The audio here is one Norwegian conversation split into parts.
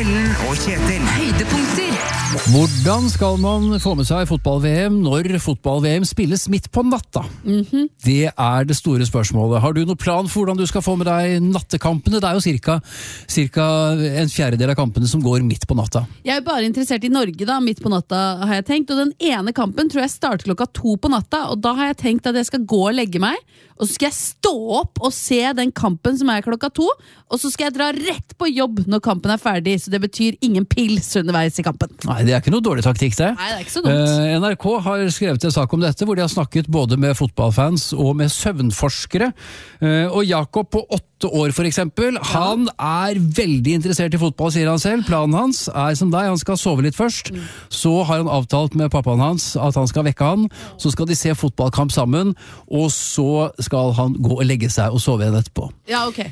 Ellen og Kjetil. Høydepunkter. Hvordan skal man få med seg fotball-VM når fotball-VM spilles midt på natta? Det er det store spørsmålet. Har du noen plan for hvordan du skal få med deg nattekampene? Det er jo cirka en fjerdedel av kampene som går midt på natta. Jeg er bare interessert i Norge da, midt på natta har jeg tenkt, og den ene kampen tror jeg starter 2:00 på natta, og da har jeg tenkt at jeg skal gå og legge meg, og så skal jeg stå opp og se den kampen som er 2:00, og så skal jeg dra rett på jobb når kampen er ferdig, så det betyr ingen pils underveis i kampen. Nei, det er ikke noe dårlig taktikk det. Nei, det er ikke så dumt. NRK har skrevet en sak om dette, hvor de har snakket både med fotballfans og med søvnforskere. Og Jakob på 8 år for eksempel, han er veldig interessert i fotball, sier han selv. Planen hans er som deg, han skal sove litt først. Så har han avtalt med pappaen hans at han skal vekke han, så skal de se fotballkamp sammen, og så skal han gå og legge seg og sove igjen etterpå. Ja, ok.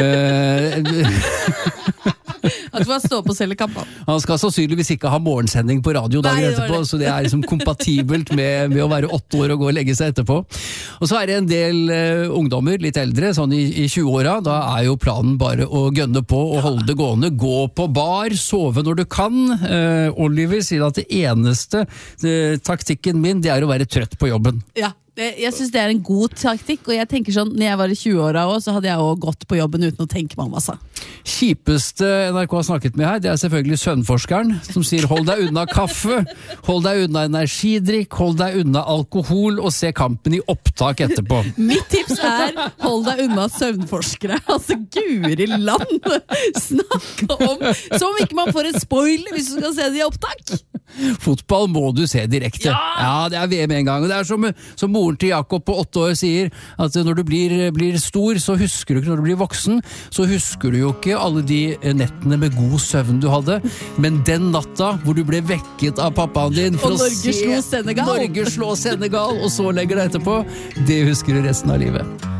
At du bare stå på selge kampen. Han skal sannsynligvis ikke ha morgensending på radio dagen etterpå, så det er liksom kompatibelt med å være 8 år og gå og legge seg etterpå. Og så er det en del ungdommer, litt eldre, sånn i 20-åra, da er jo planen bare å gønne på og holde det gående, gå på bar, sove når du kan. Oliver sier at det eneste taktikken min, det er å være trøtt på jobben. Ja. Jeg synes det er en god taktikk, og jeg tenker sånn, når jeg var i 20-åra også, så hadde jeg også gått på jobben uten å tenke meg om, altså. Kjipeste NRK har snakket med her, det er selvfølgelig søvnforskeren, som sier hold deg unna kaffe, hold deg unna energidrikk, hold deg unna alkohol, og se kampen i opptak etterpå. Mitt tips er, hold deg unna søvnforskere. Altså, Guri land! Snakke om, som om ikke man får et spoiler hvis du skal se det i opptak. Fotball må du se direkte. Ja, det er VM en gang, og det er som moren til Jakob på 8 år sier, at når du blir stor, så husker du ikke, når du blir voksen, så husker du jo ikke alle de nettene med god søvn du hadde, men den natta hvor du ble vekket av pappaen din for og å Norge se slå Senegal. Norge slå Senegal, og så legger deg etterpå, det husker du resten av livet.